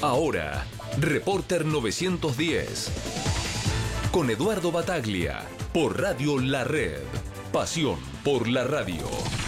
Ahora, Reporter 910. Con Eduardo Bataglia, por Radio La Red. Pasión por la radio.